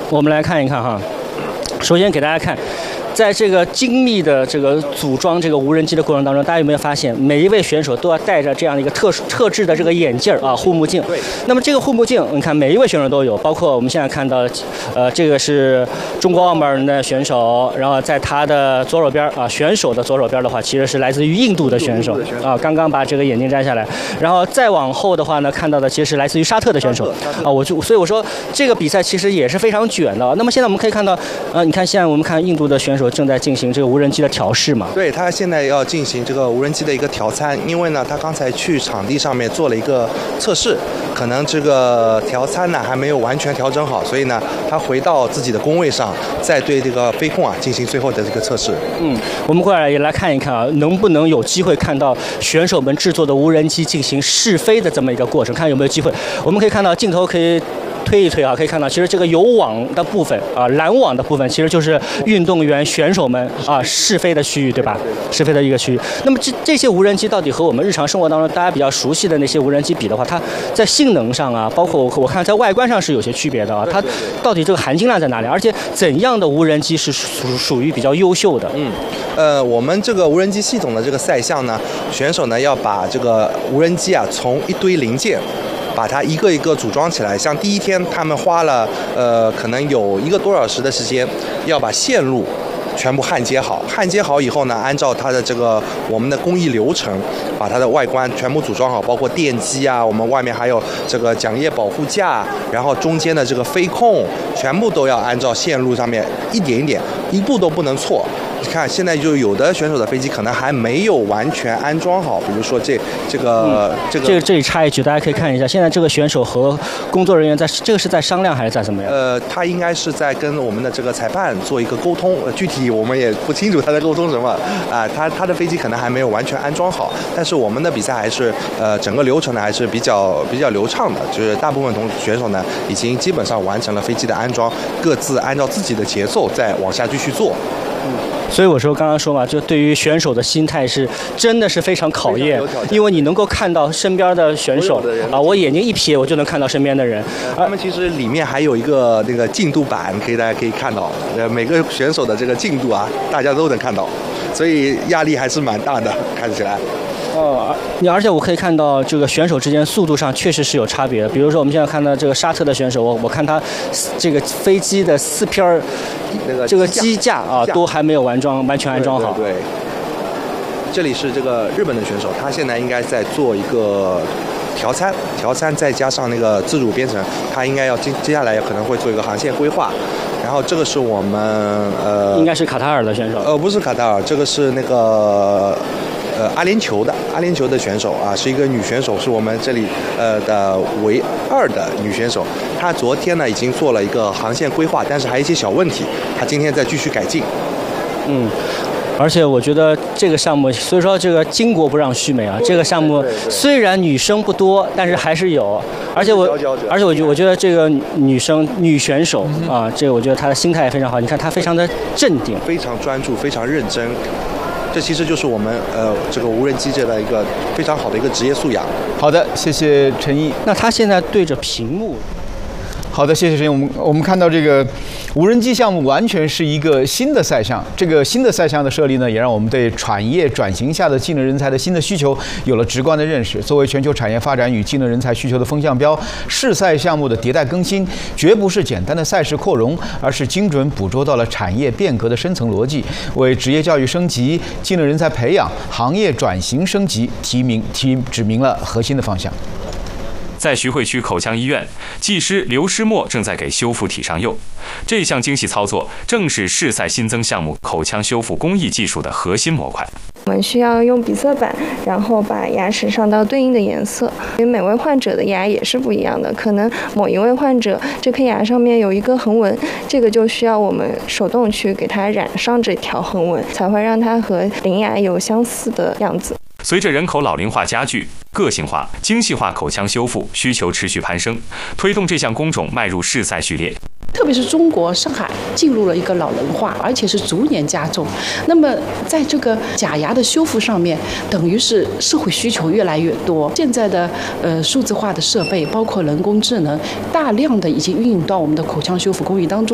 我们来看一看哈。首先给大家看，在这个精密的这个组装这个无人机的过程当中，大家有没有发现，每一位选手都要戴着这样的一个特制的这个眼镜啊，护目镜。 对。 那么这个护目镜，你看每一位选手都有，包括我们现在看到，这个是中国奥门的选手，然后在他的左手边啊，选手的左手边的话，其实是来自于印度的选手啊，刚刚把这个眼镜摘下来，然后再往后的话呢，看到的其实是来自于沙特的选手啊，所以我说这个比赛其实也是非常卷的。那么现在我们可以看到，你看现在我们看印度的选手正在进行这个无人机的调试嘛？ 对，他现在要进行这个无人机的一个调参，因为呢，他刚才去场地上面做了一个测试，可能这个调参呢还没有完全调整好，所以呢，他回到自己的工位上，再对这个飞控啊进行最后的这个测试。 我们过来也来看一看啊，能不能有机会看到选手们制作的无人机进行试飞的这么一个过程，看有没有机会。我们可以看到镜头可以推一推啊，可以看到其实这个有网的部分啊，拦网的部分其实就是运动员选手们啊试飞的区域，对吧？试飞的一个区域。那么这些无人机到底和我们日常生活当中大家比较熟悉的那些无人机比的话，它在性能上啊，包括我看在外观上是有些区别的啊。它到底这个含金量在哪里？而且怎样的无人机是属于比较优秀的？ 我们这个无人机系统的这个赛项呢，选手呢要把这个无人机啊从一堆零件，把它一个一个组装起来。像第一天他们花了可能有1个多小时的时间，要把线路全部焊接好。焊接好以后呢，按照它的这个我们的工艺流程，把它的外观全部组装好，包括电机啊，我们外面还有这个桨叶保护架，然后中间的这个飞控，全部都要按照线路上面一点一点，一步都不能错。你看，现在就有的选手的飞机可能还没有完全安装好，比如说这里插一句，大家可以看一下，现在这个选手和工作人员这个是在商量还是在什么呀？ 他应该是在跟我们的这个裁判做一个沟通，具体我们也不清楚他在沟通什么啊。他的飞机可能还没有完全安装好，但是我们的比赛还是整个流程呢还是比较流畅的，就是大部分选手呢已经基本上完成了飞机的安装，各自按照自己的节奏再往下继续做。 所以我刚刚说嘛，就对于选手的心态是真的是非常考验，因为你能够看到身边的选手啊，我眼睛一瞥我就能看到身边的人。 他们其实里面还有一个那个进度板，大家可以看到，每个选手的这个进度啊，大家都能看到，所以压力还是蛮大的，看起来。 而且我可以看到这个选手之间速度上确实是有差别的。比如说我们现在看到这个沙特的选手，我看他这个飞机的4片这个机架啊都还没有完全安装好。 对，这里是这个日本的选手，他现在应该在做一个调参再加上那个自主编程，他应该要接下来可能会做一个航线规划。然后这个是我们应该是卡塔尔的选手。 不是卡塔尔，这个是那个。阿联酋的选手啊，是一个女选手，是我们这里的唯2的女选手。她昨天呢已经做了一个航线规划，但是还有一些小问题，她今天再继续改进。 而且我觉得这个项目，所以说这个巾帼不让须眉啊。这个项目虽然女生不多，但是还是有。而且我觉得这个女选手啊，这个我觉得她的心态也非常好。你看她非常的镇定， 非常专注，非常认真。这其实就是我们这个无人机这的一个非常好的一个职业素养。 好的，谢谢陈毅。 那他现在对着屏幕。 好的，谢谢陈毅。我们看到这个无人机项目完全是一个新的赛项。这个新的赛项的设立呢，也让我们对产业转型下的技能人才的新的需求有了直观的认识。作为全球产业发展与技能人才需求的风向标，试赛项目的迭代更新绝不是简单的赛事扩容，而是精准捕捉到了产业变革的深层逻辑，为职业教育升级、技能人才培养、行业转型升级指明了核心的方向。 在徐汇区口腔医院，技师刘诗墨正在给修复体上釉。这项精细操作正是试赛新增项目口腔修复工艺技术的核心模块。 我们需要用比色板，然后把牙齿上到对应的颜色。因为每位患者的牙也是不一样的，可能某一位患者这颗牙上面有一个横纹，这个就需要我们手动去给它染上这条横纹，才会让它和邻牙有相似的样子。 随着人口老龄化加剧，个性化、精细化口腔修复需求持续攀升，推动这项工种迈入试赛序列。 特别是中国上海进入了一个老龄化，而且是逐年加重。那么在这个假牙的修复上面，等于是社会需求越来越多。现在的数字化的设备，包括人工智能，大量的已经运用到我们的口腔修复工艺当中。